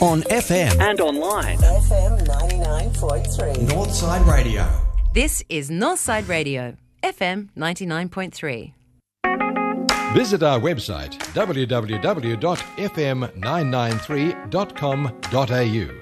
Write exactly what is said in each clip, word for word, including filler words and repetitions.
On F M. And online. F M ninety-nine point three. Northside Radio. This is Northside Radio, F M ninety-nine point three. Visit our website w w w dot f m nine nine three dot com dot a u.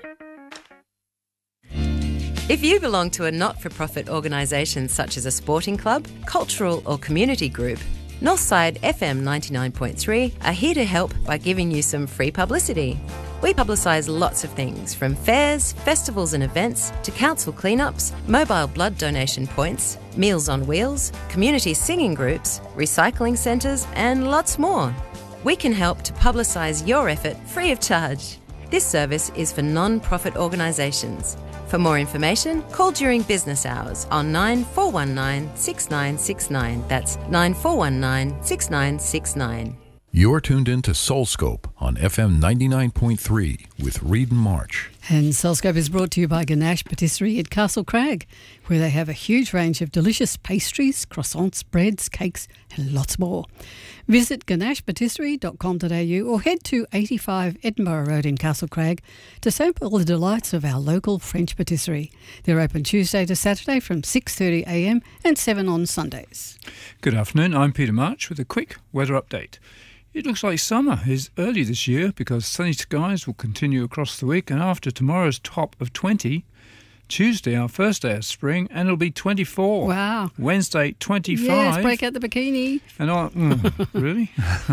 If you belong to a not-for-profit organisation such as a sporting club, cultural or community group, Northside F M ninety-nine point three are here to help by giving you some free publicity. We publicise lots of things, from fairs, festivals and events, to council cleanups, mobile blood donation points, Meals on Wheels, community singing groups, recycling centres and lots more. We can help to publicise your effort free of charge. This service is for non-profit organisations. For more information, call during business hours on nine four one nine, six nine six nine. That's nine four one nine, six nine six nine. You're tuned in to Soulscope on F M ninety-nine point three with Reed and March. And Soulscope is brought to you by Ganache Patisserie at Castle Crag, where they have a huge range of delicious pastries, croissants, breads, cakes and lots more. Visit ganache patisserie dot com dot a u or head to eighty-five Edinburgh Road in Castle Crag to sample the delights of our local French patisserie. They're open Tuesday to Saturday from six thirty a m and seven on Sundays. Good afternoon, I'm Peter March with a quick weather update. It looks like summer is early this year because sunny skies will continue across the week, and after tomorrow's top of twenty, Tuesday, our first day of spring, and it'll be twenty-four. Wow. Wednesday, twenty-five. Yes, break out the bikini. And on, mm, really?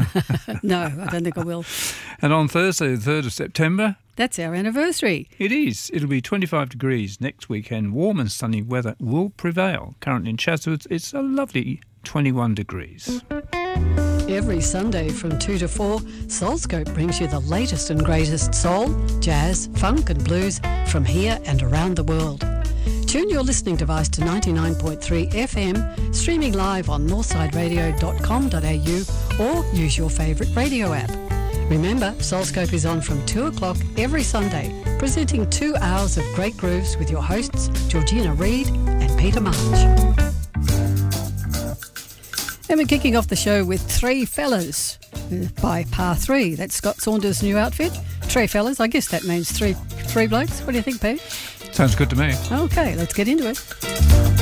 No, I don't think I will. And on Thursday, the third of September. That's our anniversary. It is. It'll be twenty-five degrees next weekend. Warm and sunny weather will prevail. Currently in Chatswood, it's a lovely twenty-one degrees. Every Sunday from two to four, Soulscope brings you the latest and greatest soul, jazz, funk and blues from here and around the world. Tune your listening device to ninety-nine point three F M, streaming live on northside radio dot com dot a u or use your favourite radio app. Remember, Soulscope is on from two o'clock every Sunday, presenting two hours of great grooves with your hosts, Georgina Reed and Peter March. And we're kicking off the show with Three Fellas by Par Three. That's Scott Saunders' new outfit. Three Fellas, I guess that means three three blokes. What do you think, Pete? Sounds good to me. Okay, let's get into it.